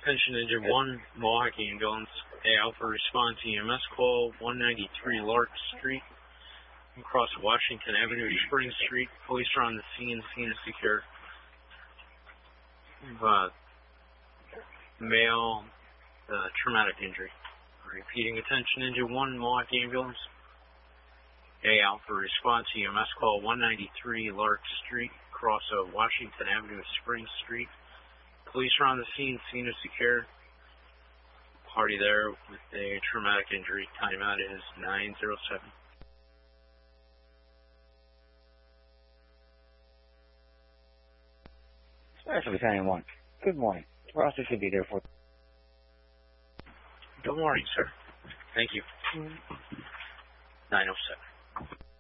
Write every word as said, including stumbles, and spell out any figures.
Attention Engine one, Milwaukee Ambulance. A Alpha response E M S call, one ninety-three Lark Street, across Washington Avenue, Spring Street. Police are on the scene. Scene is secure. Uh, male uh, traumatic injury. Repeating, attention Engine one, Milwaukee Ambulance. A Alpha response E M S call, one ninety-three Lark Street, across uh, Washington Avenue, Spring Street. Police are on the scene. Scene is secure. Party there with a traumatic injury. Timeout is nine oh seven. Special Battalion one. Good morning. Roster should be there for. Good morning, sir. Thank you. nine oh seven.